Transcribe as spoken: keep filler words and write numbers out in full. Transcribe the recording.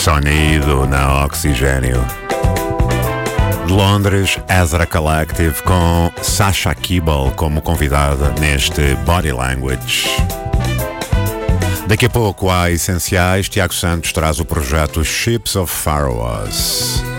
Sonido na Oxigênio. De Londres, Ezra Collective com Sasha Keeble como convidada neste Body Language. Daqui a pouco há essenciais. Tiago Santos traz o projeto Ships of Pharaohs.